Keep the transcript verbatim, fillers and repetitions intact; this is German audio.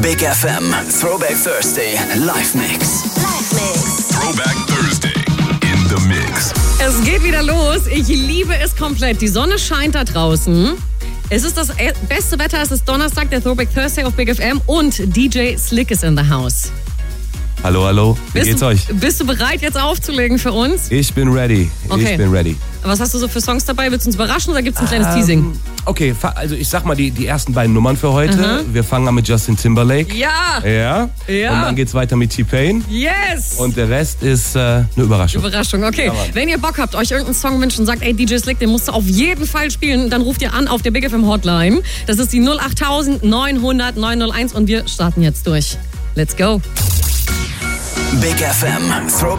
Big F M Throwback Thursday Live Mix. Live Mix. Throwback Thursday in the Mix. Es geht wieder los. Ich liebe es komplett. Die Sonne scheint da draußen. Es ist das beste Wetter. Es ist Donnerstag, der Throwback Thursday auf Big F M und D J Slick ist in the house. Hallo, hallo. Wie bist geht's du, euch? Bist du bereit, jetzt aufzulegen für uns? Ich bin ready. Okay. Ich bin ready. Was hast du so für Songs dabei? Willst du uns überraschen oder gibt es ein kleines ähm, Teasing? Okay, also ich sag mal die, die ersten beiden Nummern für heute. Mhm. Wir fangen an mit Justin Timberlake. Ja! Ja. Ja. Und dann geht's weiter mit T-Pain. Yes! Und der Rest ist äh, eine Überraschung. Überraschung, okay. Ja, wenn ihr Bock habt, euch irgendeinen Song wünscht und sagt, ey, D J Slick, den musst du auf jeden Fall spielen, dann ruft ihr an auf der Big F M Hotline. Das ist die null acht neun null null neun null eins und wir starten jetzt durch. Let's go. Big F M Throwback